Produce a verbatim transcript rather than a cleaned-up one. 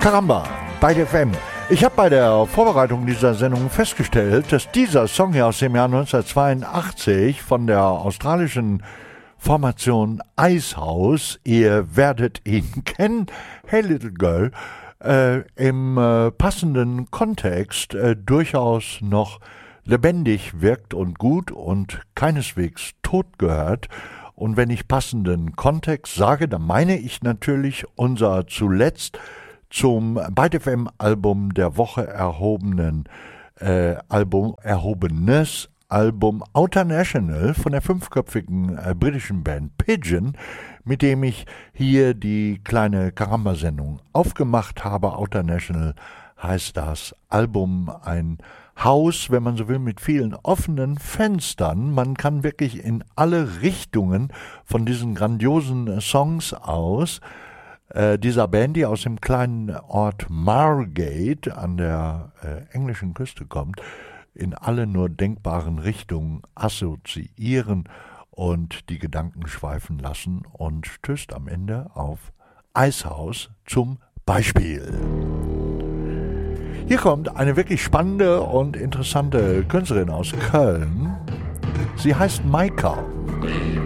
Caramba, bei der F M. Ich habe bei der Vorbereitung dieser Sendung festgestellt, dass dieser Song hier aus dem Jahr neunzehnhundertzweiundachtzig von der australischen Formation Icehouse, ihr werdet ihn kennen, Hey Little Girl, äh, im äh, passenden Kontext äh, durchaus noch lebendig wirkt und gut und keineswegs tot gehört. Und wenn ich passenden Kontext sage, dann meine ich natürlich unser zuletzt zum Byte F M Album der Woche erhobenen äh, Album, erhobenes Album Outer National von der fünfköpfigen äh, britischen Band Pigeon, mit dem ich hier die kleine Caramba-Sendung aufgemacht habe. Outer National heißt das Album, ein Haus, wenn man so will, mit vielen offenen Fenstern. Man kann wirklich in alle Richtungen von diesen grandiosen Songs aus äh, dieser Band, die aus dem kleinen Ort Margate an der äh, englischen Küste kommt, in alle nur denkbaren Richtungen assoziieren und die Gedanken schweifen lassen und stößt am Ende auf Icehouse zum Beispiel. Hier kommt eine wirklich spannende und interessante Künstlerin aus Köln. Sie heißt Maika.